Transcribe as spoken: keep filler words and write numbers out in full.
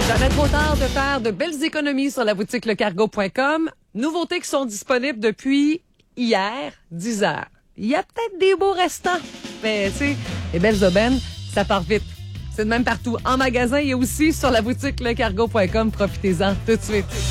Jamais trop tard de faire de belles économies sur la boutique lecargo point com. Nouveautés qui sont disponibles depuis hier, dix heures. Il y a peut-être des beaux restants, mais tu sais, les belles aubaines, ça part vite. C'est de même partout. En magasin et aussi sur la boutique lecargo point com. Profitez-en tout de suite.